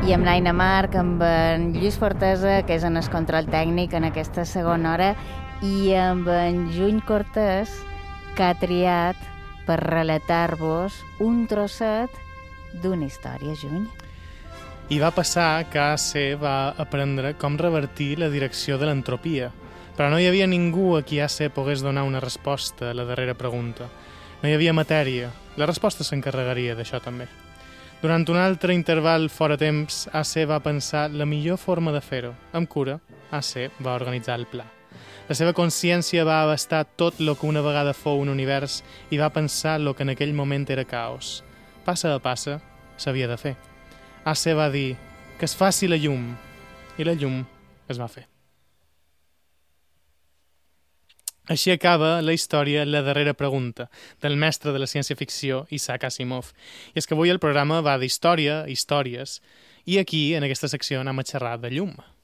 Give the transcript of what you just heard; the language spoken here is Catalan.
i amb l'Aina Marc, amb en Lluís Fortesa, que és en el control tècnic en aquesta segona hora, i amb en Juny Cortés, que ha triat per relatar-vos un trosset d'una història, Juny. I va passar que AC va aprendre com revertir la direcció de l'entropia, però no hi havia ningú a qui AC pogués donar una resposta a la darrera pregunta. No hi havia matèria. La resposta s'encarregaria d'això també. Durant un altre interval fora temps, AC va pensar la millor forma de fer-ho. Amb cura, AC va organitzar el pla. La seva consciència va abastar tot el que una vegada fou un univers i va pensar el que en aquell moment era caos. Passa a passa, s'havia de fer. AC va dir que es faci la llum, i la llum es va fer. Així acaba la història La darrera pregunta, del mestre de la ciència-ficció Isaac Asimov. I és que avui el programa va d'història, històries, i aquí, en aquesta secció, anem a xerrar de llum.